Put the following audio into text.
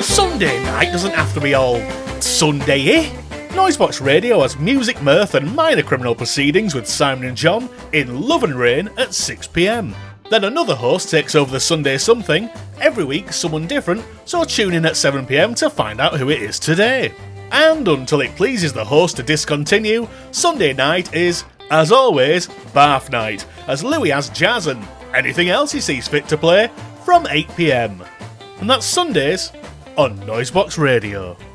Sunday night doesn't have to be all Sunday-y. Noisebox Radio has music, mirth and minor criminal proceedings with Simon and John in Love and Rain at 6pm. Then another host takes over the Sunday something. Every week someone different, so tune in at 7pm to find out who it is today. And until it pleases the host to discontinue, Sunday night is, as always, Bath Night, as Louis has jazz and anything else he sees fit to play from 8pm. And that's Sundays on Noisebox Radio.